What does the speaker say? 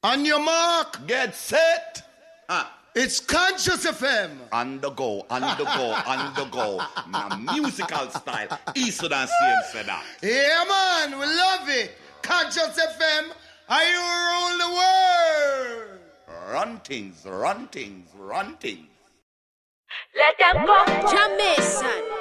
On your mark. Get set. It's Conscious FM. On the go, on the go, on the go. Now, musical style. Eastern and CM said that. Yeah, man, we love it. Conscious FM, are you rule the world? Run things, run things, run things. Let them go. Jamaican.